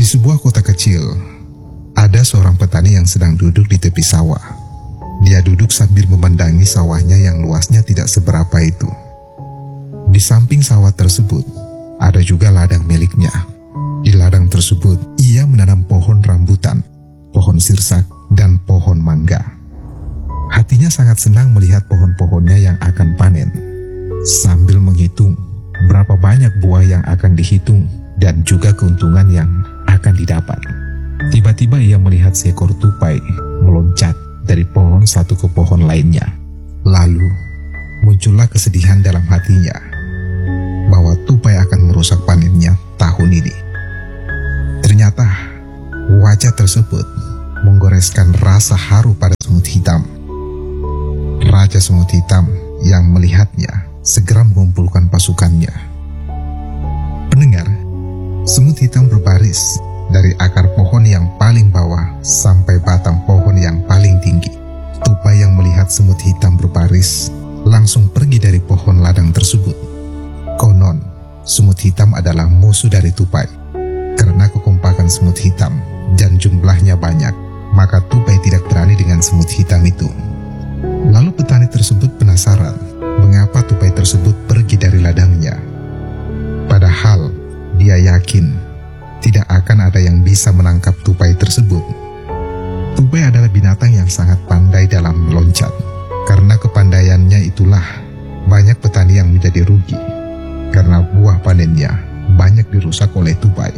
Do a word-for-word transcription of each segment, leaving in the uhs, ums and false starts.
sebuah kota kecil, ada seorang petani yang sedang duduk di tepi sawah. Dia duduk sambil memandangi sawahnya yang luasnya tidak seberapa itu. Di samping sawah tersebut, ada juga ladang miliknya. Di ladang tersebut, ia menanam pohon rambutan, pohon sirsak, dan pohon mangga. Hatinya sangat senang melihat pohon-pohonnya yang akan panen. Sambil menghitung berapa banyak buah yang akan dihitung dan juga keuntungan yang akan didapat. Tiba-tiba ia melihat seekor tupai meloncat dari pohon satu ke pohon lainnya. Lalu muncullah kesedihan dalam hatinya bahwa tupai akan merusak panennya tahun ini. Ternyata wajah tersebut menggoreskan rasa haru pada semut hitam. Raja semut hitam yang melihatnya segera mengumpulkan pasukannya. Pendengar, semut hitam berbaris dari akar pohon yang paling bawah sampai batang pohon yang paling tinggi. Tupai yang melihat semut hitam berbaris langsung pergi dari pohon ladang tersebut. Konon, semut hitam adalah musuh dari tupai. Karena kekompakan semut hitam dan jumlahnya banyak, maka tupai tidak berani dengan semut hitam itu. Lalu petani tersebut penasaran mengapa tupai tersebut pergi dari ladangnya. Padahal dia yakin tidak akan ada yang bisa menangkap tupai tersebut. Tupai adalah binatang yang sangat pandai dalam meloncat. Karena kepandaiannya itulah banyak petani yang menjadi rugi, karena buah panennya banyak dirusak oleh tupai.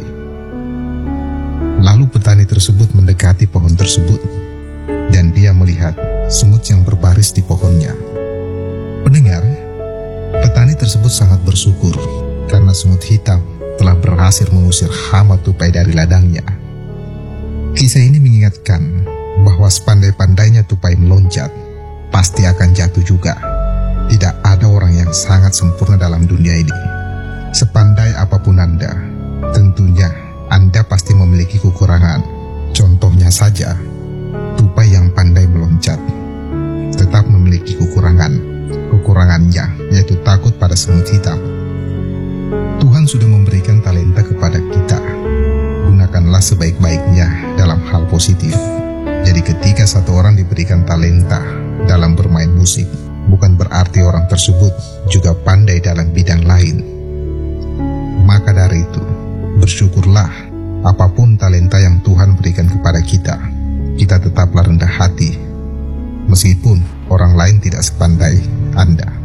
Lalu petani tersebut mendekati pohon tersebut, dan dia melihat semut yang berbaris di pohonnya. Pendengar, petani tersebut sangat bersyukur karena semut hitam telah berhasil mengusir hama tupai dari ladangnya. Kisah ini mengingatkan bahwa sepandai-pandainya tupai meloncat, pasti akan jatuh juga. Tidak ada orang yang sangat sempurna dalam dunia ini. Sepandai apapun Anda, tentunya Anda pasti memiliki kekurangan. Contohnya saja, tupai yang pandai meloncat tetap memiliki kekurangan. Kekurangannya yaitu takut pada semut hitam. Tuhan sudah memberikan talenta kepada kita. Gunakanlah sebaik-baiknya dalam hal positif. Jadi ketika satu orang diberikan talenta dalam bermain musik, bukan berarti orang tersebut juga pandai dalam bidang lain. Maka dari itu, bersyukurlah apapun talenta yang Tuhan berikan kepada kita. Kita tetaplah rendah hati, meskipun orang lain tidak sepandai Anda.